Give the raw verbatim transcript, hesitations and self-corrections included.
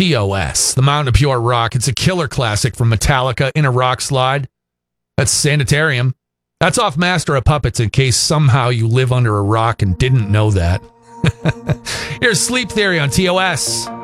T O S, The Mountain of Pure Rock. It's a killer classic from Metallica, In a Rock Slide. That's Sanitarium. That's off Master of Puppets, in case somehow you live under a rock and didn't know that. Here's Sleep Theory on T O S.